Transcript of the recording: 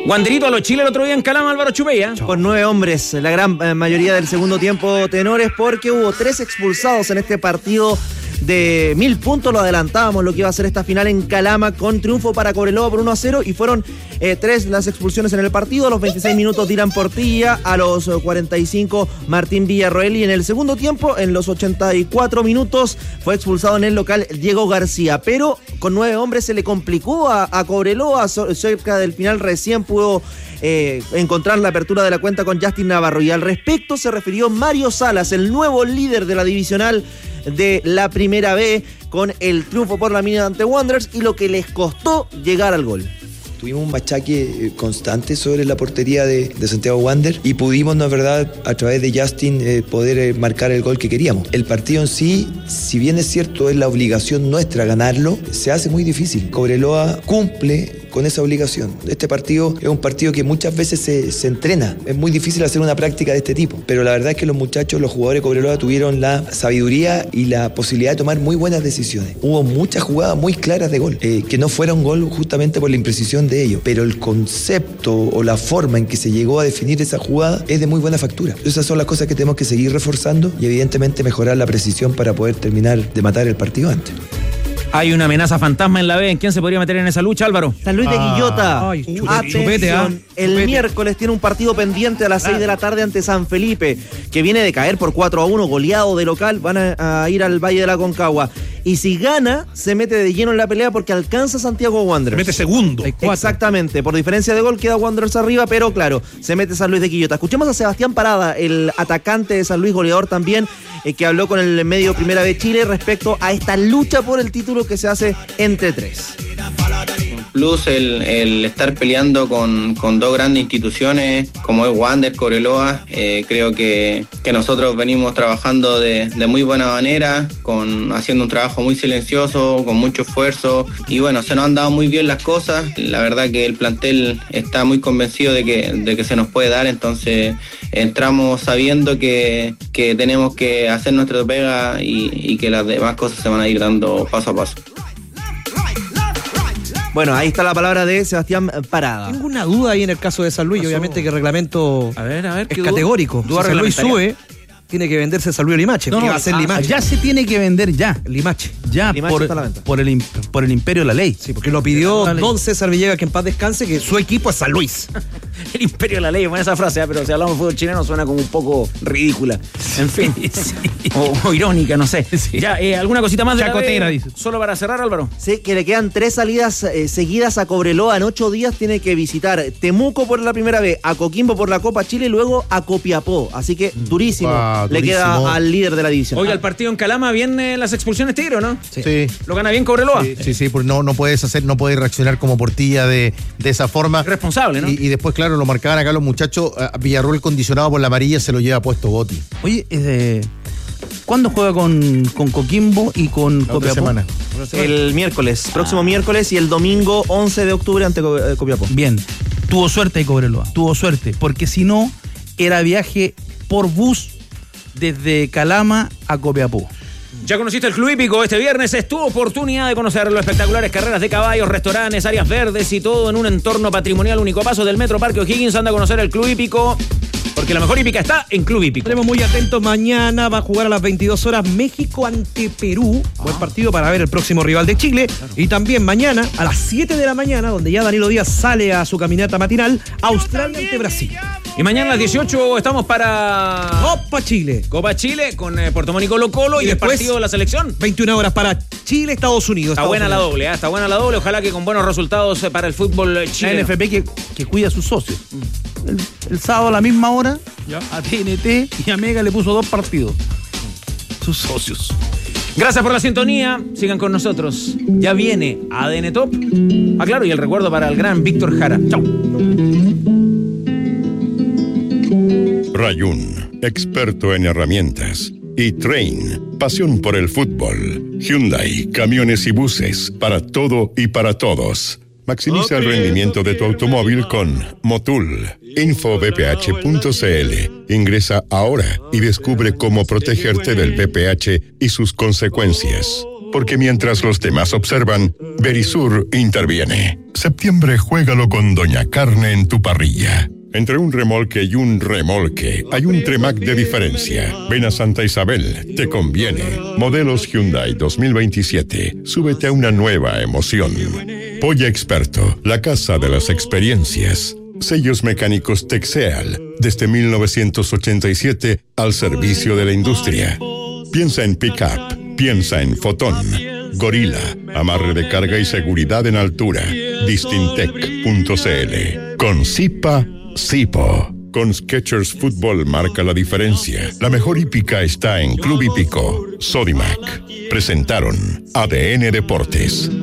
Wanderito a los Chile el otro día en Calama, Álvaro Chupella. Con 9 hombres, la gran mayoría del segundo tiempo, tenores, porque hubo 3 expulsados en este partido de 1000 puntos. Lo adelantábamos lo que iba a ser esta final en Calama, con triunfo para Cobreloa por 1-0, y fueron 3 las expulsiones en el partido. A los 26 minutos Dylan Portilla, a los 45 Martín Villarroel, y en el segundo tiempo, en los 84 minutos, fue expulsado en el local Diego García. Pero con 9 hombres se le complicó a Cobreloa. Cerca del final recién pudo encontrar la apertura de la cuenta con Justin Navarro, y al respecto se refirió Mario Salas, el nuevo líder de la divisional de la Primera B, con el triunfo por la mínima ante Wanderers y lo que les costó llegar al gol. Tuvimos un machaque constante sobre la portería de Santiago Wanderers y pudimos, no es verdad, a través de Justin poder marcar el gol que queríamos. El partido en sí, si bien es cierto, es la obligación nuestra ganarlo, se hace muy difícil. Cobreloa cumple con esa obligación. Este partido es un partido que muchas veces se entrena. Es muy difícil hacer una práctica de este tipo, pero la verdad es que los muchachos, los jugadores de Cobreloa, tuvieron la sabiduría y la posibilidad de tomar muy buenas decisiones. Hubo muchas jugadas muy claras de gol, que no fueron gol justamente por la imprecisión de ellos, pero el concepto o la forma en que se llegó a definir esa jugada es de muy buena factura. Esas son las cosas que tenemos que seguir reforzando y evidentemente mejorar la precisión para poder terminar de matar el partido antes. Hay una amenaza fantasma en la B. ¿En quién se podría meter en esa lucha, Álvaro? San Luis de Quillota. Atención, el miércoles tiene un partido pendiente a las 6 de la tarde ante San Felipe, que viene de caer por 4-1, goleado de local. Van a ir al Valle de la Concagua. Y si gana, se mete de lleno en la pelea porque alcanza a Santiago Wanderers. Se mete segundo. Exactamente. Por diferencia de gol queda Wanderers arriba, pero claro, se mete San Luis de Quillota. Escuchemos a Sebastián Parada, el atacante de San Luis, goleador también, que habló con el medio Primera B Chile respecto a esta lucha por el título que se hace entre 3. Plus el estar peleando con 2 grandes instituciones como es Wanderers, Cobreloa. Creo que nosotros venimos trabajando de muy buena manera, haciendo un trabajo muy silencioso, con mucho esfuerzo, y bueno, se nos han dado muy bien las cosas. La verdad que el plantel está muy convencido de que se nos puede dar, entonces entramos sabiendo que tenemos que hacer nuestra pega y que las demás cosas se van a ir dando paso a paso. Bueno, ahí está la palabra de Sebastián Parada. Tengo una duda ahí en el caso de San Luis, obviamente que el reglamento es categórico. Duda si San Luis sube, tiene que venderse San Luis Limache. Va a ser Limache. Ya se tiene que vender ya. Limache. Ya, Limache por el imperio de la ley. Sí, porque lo pidió don César Villegas, que en paz descanse, que su equipo es San Luis. El imperio de la ley, buena esa frase, pero si hablamos de fútbol chileno suena como un poco ridícula. En fin. Sí. O irónica, no sé. Sí. Ya, ¿alguna cosita más de Chacotera, la B? dice. Solo para cerrar, Álvaro. Sí, que le quedan 3 salidas seguidas a Cobreloa. En 8 días tiene que visitar Temuco por la Primera B, a Coquimbo por la Copa Chile y luego a Copiapó. Así que durísimo le queda al líder de la división. Oye, al partido en Calama vienen las expulsiones Tigre, ¿no? Sí. ¿Lo gana bien Cobreloa? Sí, porque no puedes reaccionar como Portilla de esa forma. Responsable, ¿no? Y después, claro, lo marcaban acá los muchachos. Villarroel, condicionado por la amarilla, se lo lleva puesto Gotti. Oye, ¿cuándo juega con Coquimbo y con Copiapó? Semana. El miércoles, próximo miércoles, y el domingo 11 de octubre ante Copiapó. Bien, tuvo suerte Cobreloa, porque si no, era viaje por bus desde Calama a Copiapó. Ya conociste el Club Hípico. Este viernes es tu oportunidad de conocer las espectaculares carreras de caballos, restaurantes, áreas verdes y todo en un entorno patrimonial único. Paso del Metro Parque O'Higgins. Anda a conocer el Club Hípico, porque la mejor hípica está en Club Hípico. Estaremos muy atentos. Mañana va a jugar a las 22 horas México ante Perú. Buen partido para ver el próximo rival de Chile. Y también mañana a las 7 de la mañana, donde ya Danilo Díaz sale a su caminata matinal, Australia ante Brasil. Y mañana a las 18 estamos para Copa Chile con Puerto Montt y Colo-Colo, y el partido de la selección. 21 horas para Chile, Estados Unidos. Está buena la doble, está buena la doble. Ojalá que con buenos resultados para el fútbol chileno. La NFP que cuida a sus socios. El sábado a la misma hora, a TNT y a Mega le puso 2 partidos. Sus socios. Gracias por la sintonía. Sigan con nosotros. Ya viene ADN Top. Claro, y el recuerdo para el gran Víctor Jara. Chau. Rayun, experto en herramientas. Y Train, pasión por el fútbol. Hyundai, camiones y buses, para todo y para todos. Maximiza el rendimiento de tu automóvil con Motul. Infobph.cl. Ingresa ahora y descubre cómo protegerte del VPH y sus consecuencias. porque mientras los demás observan, Verisur interviene. Septiembre, juégalo con Doña Carne en tu parrilla. Entre un remolque y un remolque, hay un Tremac de diferencia. Ven a Santa Isabel, te conviene. Modelos Hyundai 2027. Súbete a una nueva emoción. Polla Experto, la casa de las experiencias. Sellos mecánicos Texeal, desde 1987 al servicio de la industria. Piensa en Pickup, piensa en Fotón. Gorila, amarre de carga y seguridad en altura. Distintec.cl. Con Zipa, Zipo. Con Skechers Fútbol marca la diferencia. La mejor hípica está en Club Hípico. Sodimac. Presentaron ADN Deportes.